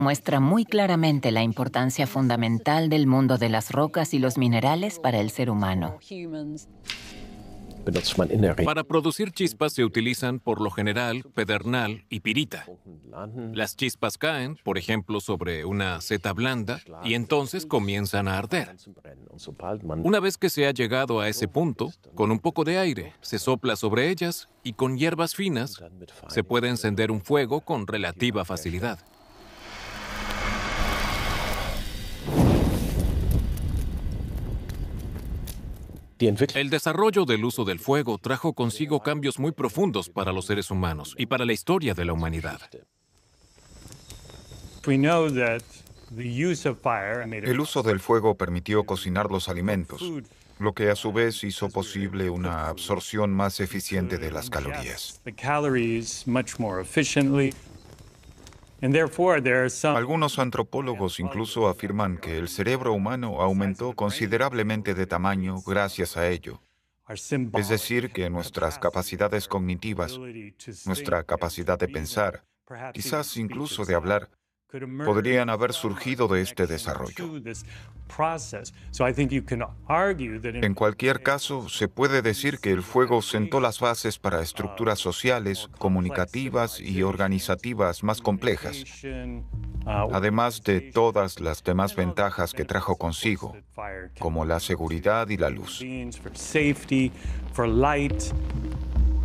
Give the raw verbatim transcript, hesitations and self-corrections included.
muestra muy claramente la importancia fundamental del mundo de las rocas y los minerales para el ser humano. Para producir chispas se utilizan, por lo general, pedernal y pirita. Las chispas caen, por ejemplo, sobre una seta blanda y entonces comienzan a arder. Una vez que se ha llegado a ese punto, con un poco de aire, se sopla sobre ellas y con hierbas finas se puede encender un fuego con relativa facilidad. El desarrollo del uso del fuego trajo consigo cambios muy profundos para los seres humanos y para la historia de la humanidad. El uso del fuego permitió cocinar los alimentos, lo que a su vez hizo posible una absorción más eficiente de las calorías. Algunos antropólogos incluso afirman que el cerebro humano aumentó considerablemente de tamaño gracias a ello. Es decir, que nuestras capacidades cognitivas, nuestra capacidad de pensar, quizás incluso de hablar, podrían haber surgido de este desarrollo. En cualquier caso, se puede decir que el fuego sentó las bases para estructuras sociales, comunicativas y organizativas más complejas, además de todas las demás ventajas que trajo consigo, como la seguridad y la luz.